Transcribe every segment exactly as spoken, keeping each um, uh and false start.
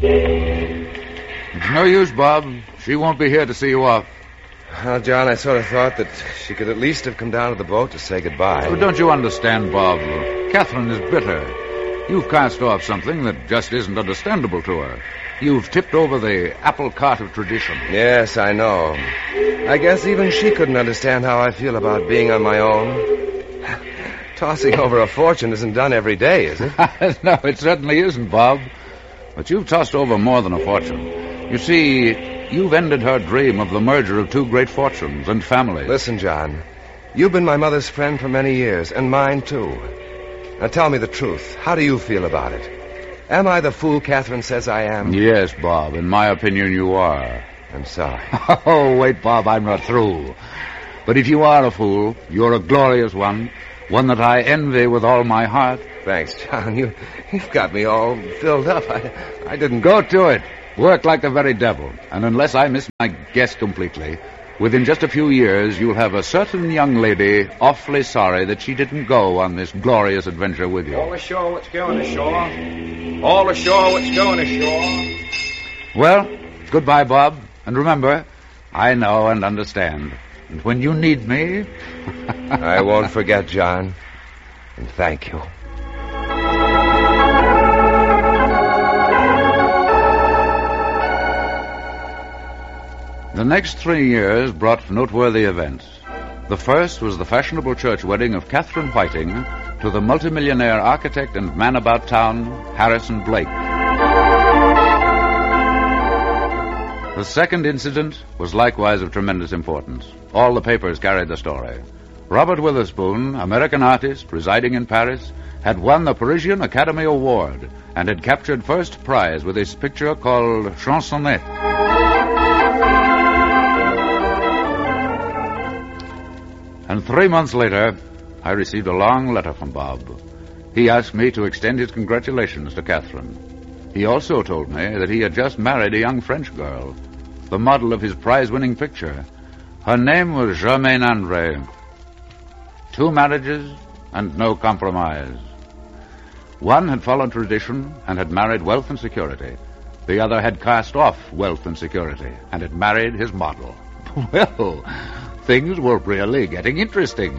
It's no use, Bob. She won't be here to see you off. Well, John, I sort of thought that she could at least have come down to the boat to say goodbye. But don't you understand, Bob? Catherine is bitter. You've cast off something that just isn't understandable to her. You've tipped over the apple cart of tradition. Yes, I know. I guess even she couldn't understand how I feel about being on my own. Tossing over a fortune isn't done every day, is it? No, it certainly isn't, Bob. But you've tossed over more than a fortune. You see, you've ended her dream of the merger of two great fortunes and families. Listen, John, you've been my mother's friend for many years, and mine, too. Now tell me the truth. How do you feel about it? Am I the fool Catherine says I am? Yes, Bob. In my opinion, you are. I'm sorry. Oh, wait, Bob, I'm not through. But if you are a fool, you're a glorious one, one that I envy with all my heart. Thanks, John. You, you've got me all filled up. I, I didn't... Go to it. Work like the very devil. And unless I miss my guess completely, within just a few years, you'll have a certain young lady awfully sorry that she didn't go on this glorious adventure with you. All ashore, what's going ashore? All ashore, what's going ashore? Well, goodbye, Bob. And remember, I know and understand. And when you need me... I won't forget, John. And thank you. The next three years brought noteworthy events. The first was the fashionable church wedding of Catherine Whiting to the multimillionaire architect and man about town, Harrison Blake. The second incident was likewise of tremendous importance. All the papers carried the story. Robert Witherspoon, American artist residing in Paris, had won the Parisian Academy Award and had captured first prize with his picture called Chansonnette. And three months later, I received a long letter from Bob. He asked me to extend his congratulations to Catherine. He also told me that he had just married a young French girl, the model of his prize-winning picture. Her name was Germaine Andre. Two marriages and no compromise. One had followed tradition and had married wealth and security. The other had cast off wealth and security and had married his model. Well, things were really getting interesting.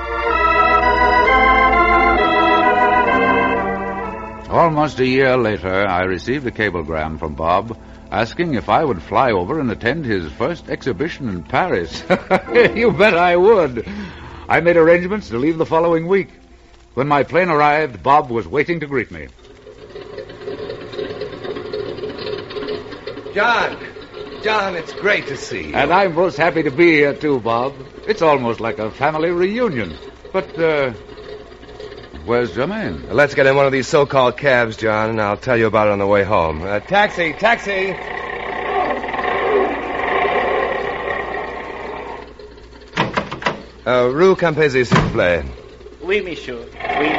Almost a year later, I received a cablegram from Bob asking if I would fly over and attend his first exhibition in Paris. You bet I would. I made arrangements to leave the following week. When my plane arrived, Bob was waiting to greet me. John! John, it's great to see you. And I'm most happy to be here, too, Bob. It's almost like a family reunion. But, uh, where's Germaine? Let's get in one of these so-called cabs, John, and I'll tell you about it on the way home. Uh, taxi, taxi! Uh, Rue Campesi, s'il vous plaît. Oui, monsieur. Oui.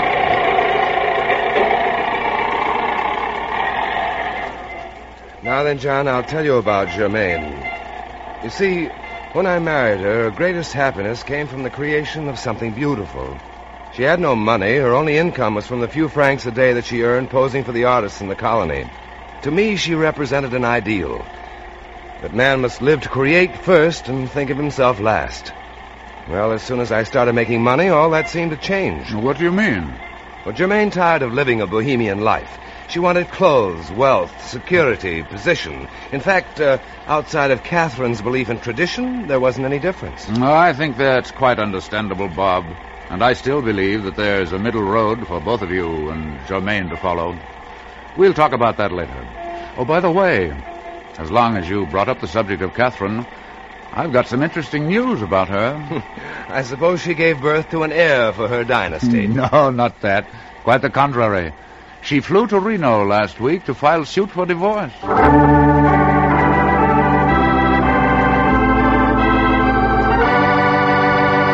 Now then, John, I'll tell you about Germaine. You see, when I married her, her greatest happiness came from the creation of something beautiful. She had no money. Her only income was from the few francs a day that she earned posing for the artists in the colony. To me, she represented an ideal. That man must live to create first and think of himself last. Well, as soon as I started making money, all that seemed to change. What do you mean? Well, Germaine tired of living a bohemian life. She wanted clothes, wealth, security, position. In fact, uh, outside of Catherine's belief in tradition, there wasn't any difference. Oh, I think that's quite understandable, Bob. And I still believe that there's a middle road for both of you and Germaine to follow. We'll talk about that later. Oh, by the way, as long as you brought up the subject of Catherine, I've got some interesting news about her. I suppose she gave birth to an heir for her dynasty. No, not that. Quite the contrary. She flew to Reno last week to file suit for divorce.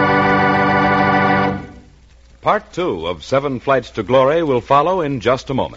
Part two of Seven Flights to Glory will follow in just a moment.